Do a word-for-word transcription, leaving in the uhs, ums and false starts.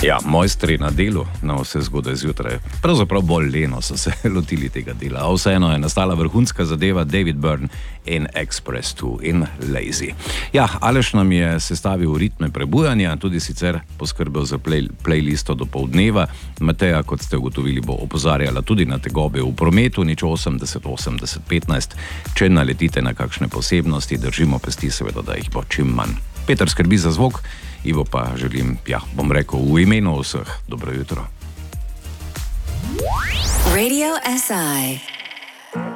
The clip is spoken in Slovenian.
Ja, mojstri na delu, na vse zgodaj zjutraj. Pravzaprav bolj leno so se lotili tega dela, a vseeno je nastala vrhunska zadeva David Byrne in Express dva in Lazy. Ja, Aleš nam je sestavil ritme prebujanja, tudi sicer poskrbel za play, playlisto do poldneva. Mateja, kot ste ugotovili, bo opozarjala tudi na tegobe v prometu, nič osemdeset osemdeset petnajst. Če naletite na kakšne posebnosti, držimo pesti seveda, da jih bo čim manj. Peter skrbi za zvok, Ivo pa želim, ja, bom rekel, v imenu vseh dobro jutro. Radio S I